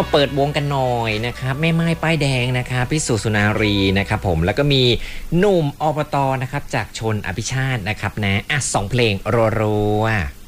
เปิดวงกันหน่อยนะครับแม่ไม้ป้ายแดงนะครับพี่สุสุนารีนะครับผมแล้วก็มีหนุ่มอบตนะครับจากชนอภิชาตินะครับนะ2เพลงรัว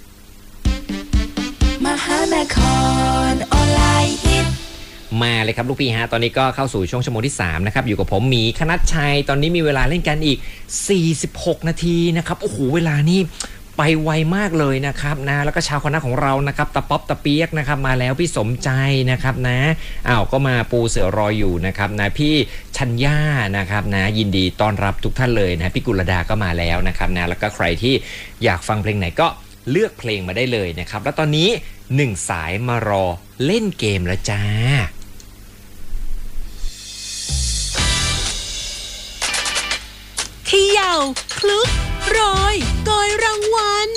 ๆมหานครออนไลน์ฮิตมาเลยครับลูกพี่ฮะตอนนี้ก็เข้าสู่ช่วงชั่วโมงที่3นะครับอยู่กับผมหมีคณัชชัยตอนนี้มีเวลาเล่นกันอีก46นาทีนะครับโอ้โหเวลานี่ไปไวมากเลยนะครับนะแล้วก็ชาวคณะของเรานะครับตะป๊อปตะเปียกนะครับมาแล้วพี่สมใจนะครับนะก็มาปูเสือรออยู่นะครับนะพี่ชัญญานะครับนะยินดีต้อนรับทุกท่านเลยนะพี่กุลดาก็มาแล้วนะครับนะแล้วก็ใครที่อยากฟังเพลงไหนก็เลือกเพลงมาได้เลยนะครับแล้วตอนนี้1สายมารอเล่นเกมแล้วจ้าเขย่าคลุกโรยโกยรางวัล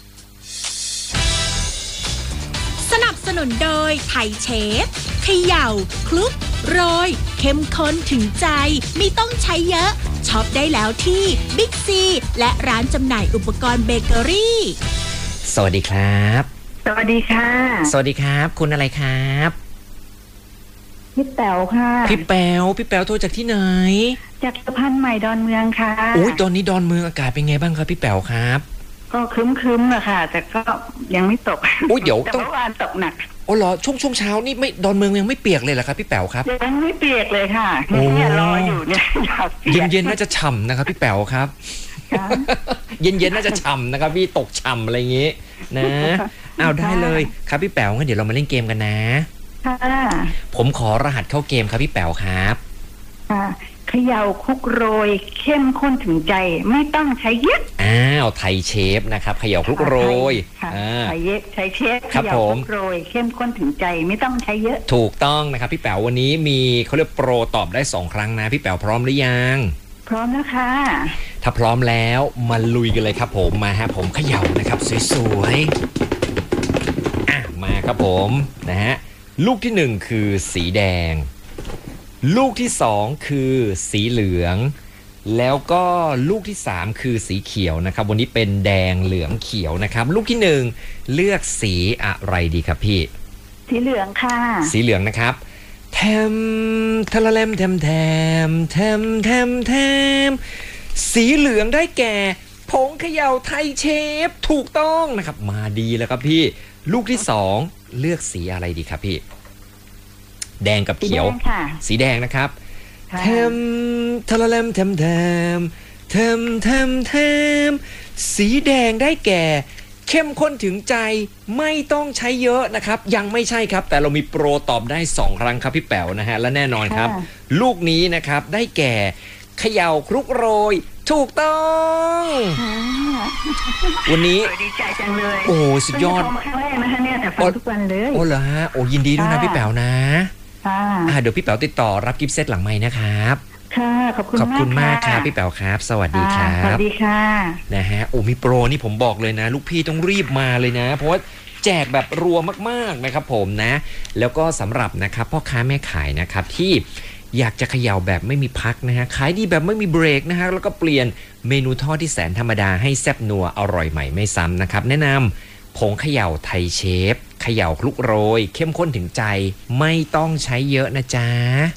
สนับสนุนโดยไทยเชฟเขย่าคลุกโรยเข้มข้นถึงใจไม่ต้องใช้เยอะช็อปได้แล้วที่บิ๊กซีและร้านจำหน่ายอุปกรณ์เบเกอรี่สวัสดีครับสวัสดีค่ะสวัสดีครับคุณอะไรครับพี่แป๋วค่ะพี่แป๋วโทรจากที่ไหนจากสะพานใหม่ดอนเมืองค่ะอุ้ยตอนนี้ดอนเมืองอากาศเป็นไงบ้างครับพี่แป๋วครับก็ครึ้มๆอะค่ะแต่ก็ยังไม่ตกอุ้ยเดี๋ยวแต่เมื่อวานตกหนักโอ้เหรอช่วงเช้านี่ไม่ดอนเมืองยังไม่เปียกเลยเหรอครับพี่แป๋วครับยังไม่เปียกเลยค่ะเนี่ยรออยู่เนี่ยอยากเปียกเย็นๆน่าจะฉ่ำนะครับพี่แป๋วครับเย็นๆน่าจะฉ่ำนะครับพี่ตกฉ่ำอะไรอย่างงี้นะได้เลยครับพี่แป๋วงั้นเดี๋ยวเรามาเล่นเกมกันนะผมขอรหัสเข้าเกมครับพี่แป๋วครับเขย่าคลุกโรยเข้มข้นถึงใจไม่ต้องใช้เยอะไทยเชฟนะครับเขย่าคลุกโรยไทยเชฟเขย่าคลุกโรยเข้มข้นถึงใจไม่ต้องใช้เยอะถูกต้องนะครับพี่แป๋ววันนี้มีเขาเรียกโปรตอบได้2ครั้งนะพี่แป๋วพร้อมหรือยังพร้อมแล้วค่ะถ้าพร้อมแล้วมาลุยกันเลยครับผมมาฮะผมเขย่านะครับสวยๆมาครับผมนะฮะลูกที่1คือสีแดงลูกที่2คือสีเหลืองแล้วก็ลูกที่3คือสีเขียวนะครับวันนี้เป็นแดงเหลืองเขียวนะครับลูกที่1เลือกสีอะไรดีครับพี่สีเหลืองค่ะสีเหลืองนะครับแทมทะละแลมแทมแทมแทมแทมแทมสีเหลืองได้แก่ผงเขย่าไทยเชฟถูกต้องนะครับมาดีแล้วครับพี่ลูกที่2เลือกสีอะไรดีครับพี่แดงกับเขียวสีแดงนะครับแทมทะละแลมแทมแทมแทมแทมแทมสีแดงได้แก่เข้มข้นถึงใจไม่ต้องใช้เยอะนะครับยังไม่ใช่ครับแต่เรามีโปรตอบได้2ครั้งครับพี่แป๋วนะฮะและแน่นอนครับลูกนี้นะครับได้แก่เขย่าคลุกโรยถูกต้องวันนี้ดีใจจังเลยโอ้สุดยอดครั้งแรกนะคะเนี่ยแต่ฟังทุกวันเลยโอ้เหรอฮะโอ้ยินดีด้วยนะพี่แป๋วนะเดี๋ยวพี่แป๋วติดต่อรับกิฟต์เซตหลังไมค์นะครับค่ะขอบคุณมากครับพี่แป๋วครับสวัสดีครับสวัสดีค่ะนะฮะโอ้มีโปรนี่ผมบอกเลยนะลูกพี่ต้องรีบมาเลยนะเพราะว่าแจกแบบรัวมากๆนะครับผมนะแล้วก็สำหรับนะครับพ่อค้าแม่ขายนะครับที่อยากจะเขย่าแบบไม่มีพักนะฮะขายดีแบบไม่มีเบรกนะฮะแล้วก็เปลี่ยนเมนูทอดที่แสนธรรมดาให้แซ่บนัวอร่อยใหม่ไม่ซ้ำนะครับแนะนำผงเขย่าไทยเชฟเขย่าคลุกโรยเข้มข้นถึงใจไม่ต้องใช้เยอะนะจ๊ะ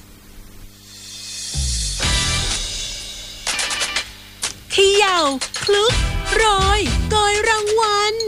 เขย่าคลุกโรยโกยรางวัล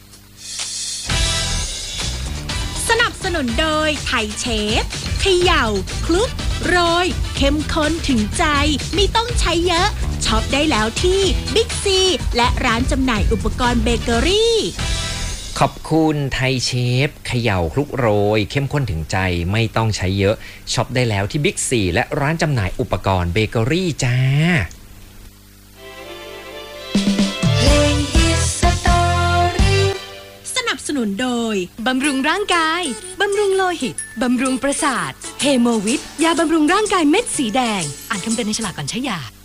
สนับสนุนโดยไทยเชฟเขย่าคลุกโรยเข้มข้นถึงใจไม่ต้องใช้เยอะช็อปได้แล้วที่บิ๊กซีและร้านจำหน่ายอุปกรณ์เบเกอรี่ขอบคุณไทยเชฟเขย่าคลุกโรยเข้มข้นถึงใจไม่ต้องใช้เยอะช็อปได้แล้วที่บิ๊กซีและร้านจำหน่ายอุปกรณ์เบเกอรี่จ้าสนับสนุนโดยบำรุงร่างกายบำรุงโลหิตบำรุงประสาทเฮโมวิทยาบำรุงร่างกายเม็ดสีแดงอ่านคำเตือนในฉลากก่อนใช้ยา